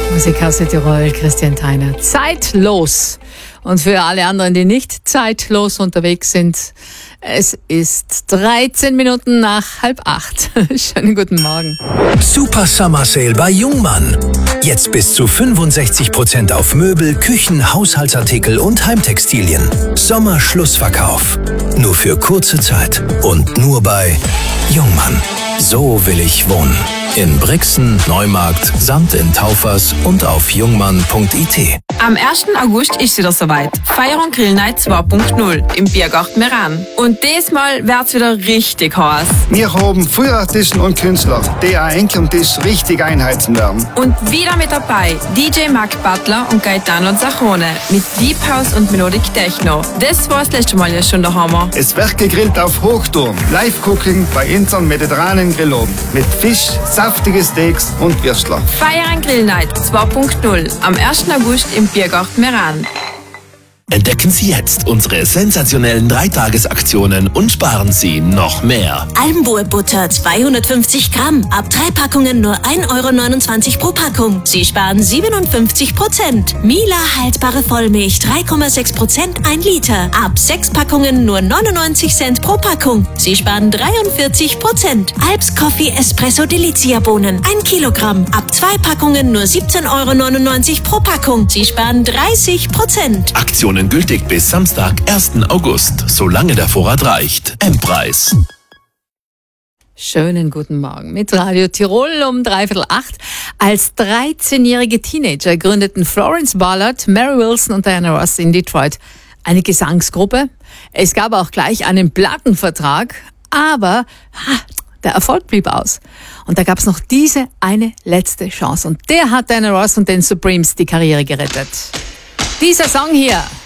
Musik aus Tirol, Christian Theiner. Zeitlos. Und für alle anderen, die nicht zeitlos unterwegs sind, es ist 13 Minuten nach 7:30. Schönen guten Morgen. Super Summer Sale bei Jungmann. Jetzt bis zu 65% auf Möbel, Küchen, Haushaltsartikel und Heimtextilien. Sommerschlussverkauf. Nur für kurze Zeit und nur bei Jungmann. So will ich wohnen. In Brixen, Neumarkt, Sand in Taufers und auf jungmann.it. Am 1. August ist es wieder soweit. Feier und Grill Night 2.0 im Biergarten Meran. Und diesmal wird's wieder richtig heiß. Wir haben viele Artisten und Künstler, die auch eng am Tisch richtig einheizen werden. Und wieder mit dabei DJ Mark Butler und Gaetano Zachone mit Deep House und Melodic Techno. Das war's letzte Mal ja schon der Hammer. Es wird gegrillt auf Hochturm. Live-Cooking bei unseren mediterranen Grillabend. Mit Fisch, saftige Steaks und Würstler. Feier and Grill Night 2.0 am 1. August im Biergarten Meran. Entdecken Sie jetzt unsere sensationellen 3-Tages-Aktionen und sparen Sie noch mehr. Almboer Butter 250 Gramm. Ab 3 Packungen nur 1,29 € pro Packung. Sie sparen 57%. Mila haltbare Vollmilch 3,6% 1 Liter. Ab 6 Packungen nur 99 Cent pro Packung. Sie sparen 43%. Alps Coffee Espresso Delizia Bohnen 1 Kilogramm. Ab 2 Packungen nur 17,99 € pro Packung. Sie sparen 30%. Aktionen gültig bis Samstag, 1. August, solange der Vorrat reicht. M-Preis. Schönen guten Morgen mit Radio Tirol um 7:45. Als 13-jährige Teenager gründeten Florence Ballard, Mary Wilson und Diana Ross in Detroit eine Gesangsgruppe. Es gab auch gleich einen Plattenvertrag, aber der Erfolg blieb aus. Und da gab es noch diese eine letzte Chance. Und der hat Diana Ross und den Supremes die Karriere gerettet. Dieser Song hier.